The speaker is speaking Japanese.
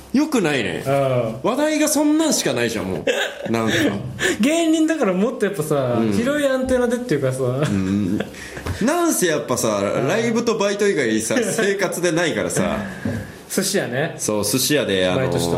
よくないね。話題がそんなんしかないじゃんもう。なんか芸人だからもっとやっぱさ、広いアンテナでっていうかさ、 なんせやっぱさライブとバイト以外さ生活でないからさ。 寿司屋ね。 そう寿司屋でバイトした